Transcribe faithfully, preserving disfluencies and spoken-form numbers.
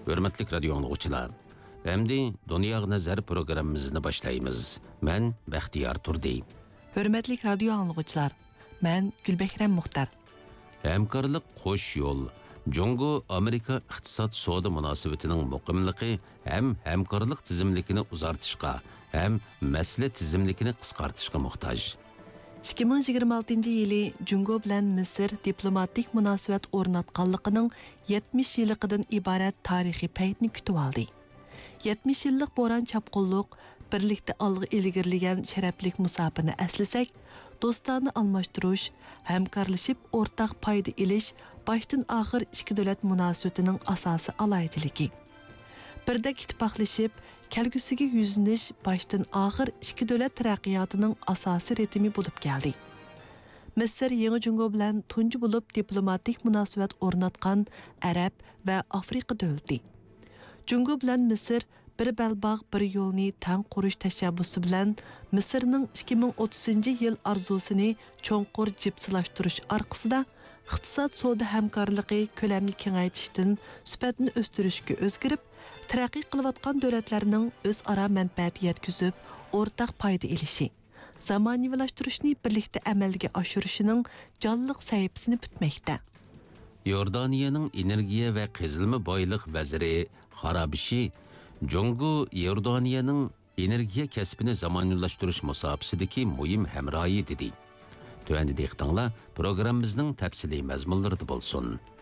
Hürmetlik radyo anlıqçılar. Endi Dünya Nazar programımızını başlayımız. Ben Baxtiyar Turdi. Hürmetlik radyo anlıqçılar. Ben Gülbekrem Muhtar. Hemkarlık qo'sh yo'l. Jungo Amerika iqtisod savdo munosabatining muqimligi ham hamkorlik tizimligini uzartishga, ham masala tizimligini qisqartishga muhtoj. ikki ming yigirma oltinchi yili Jungo bilan Misr diplomatik munosabat o'rnatganligining yetmish yilligidan iborat tarixiy paytni kutib oldi. yetmish yillik bo'ron chapqunliq birlikda olg'a ilgirlagan sharaflik musofani aslasak, do'stlarni almashtirish, hamkorlashib o'rtaq foyda ilish boshdan oxir ikki davlat munosabatining asosi alohidaligi. Birdek ittifoqlashib, kelgusiga yuzlanish boshdan oxir ikki davlat taraqqiyotining asosi ritmi bo'lib keldi. Misr Yangi Jungo bilan tunji bo'lib diplomatik munosabat o'rnatgan Arab va Afrika davlati. Jungo bilan Misr bir balbaq bir yo'lni tang qurish tashabbusi bilan Misrning ikki ming o'ttizinchi yil arzusini cho'nqur jipsilashtirish orqasida iqtisod savdo hamkorligi ko'lamni kengaytirishdan sifatni o'stirishga o'zgarib, taraqqiy qilayotgan davlatlarning o'zaro manfaati yetkazib, o'rtaq foyda ilishi, zamonaviylashtirishni birlikda amalga oshirishining jonliq sahifasini bitmoqda. Yordaniyaning energiya va qazilma boylik vaziri Harabishi Jungo Yordaniyaning energiya kasbini zamoniylashtirish musobasidagi muhim hamroyi dedi. Tövəndi deyiktanla, programımızın təfsili məzmunları da bolsun.